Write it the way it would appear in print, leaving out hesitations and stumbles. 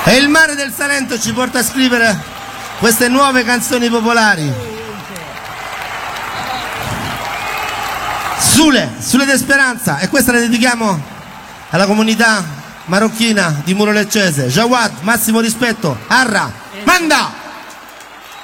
E il mare del Salento ci porta a scrivere queste nuove canzoni popolari. Sule de Speranza, e questa la dedichiamo alla comunità marocchina di Muro Leccese. Jawad, massimo rispetto. Arra, manda!